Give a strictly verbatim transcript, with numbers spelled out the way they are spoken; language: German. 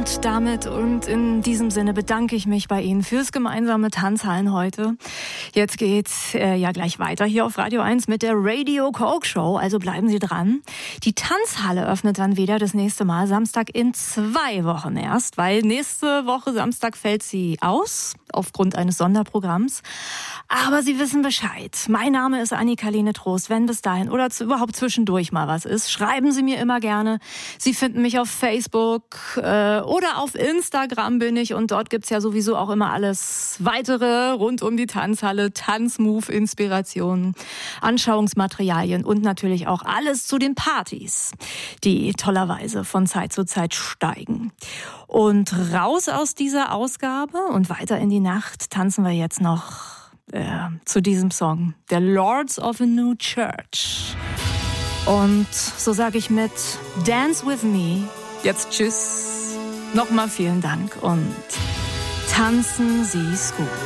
Und damit und in diesem Sinne bedanke ich mich bei Ihnen fürs gemeinsame Tanzhallen heute. Jetzt geht's äh, ja gleich weiter hier auf Radio eins mit der Radio Coke Show, also bleiben Sie dran. Die Tanzhalle öffnet dann wieder das nächste Mal Samstag in zwei Wochen erst, weil nächste Woche Samstag fällt sie aus aufgrund eines Sonderprogramms. Aber Sie wissen Bescheid. Mein Name ist Annika-Lene Trost. Wenn bis dahin oder zu, überhaupt zwischendurch mal was ist, schreiben Sie mir immer gerne. Sie finden mich auf Facebook äh, oder auf Instagram bin ich und dort gibt's ja sowieso auch immer alles weitere rund um die Tanzhalle, Tanzmove-Inspirationen, Anschauungsmaterialien und natürlich auch alles zu den Partys, die tollerweise von Zeit zu Zeit steigen. Und raus aus dieser Ausgabe und weiter in die Nacht tanzen wir jetzt noch äh, zu diesem Song, der Lords of a New Church. Und so sage ich mit Dance With Me jetzt tschüss, nochmal vielen Dank und tanzen Sie's gut.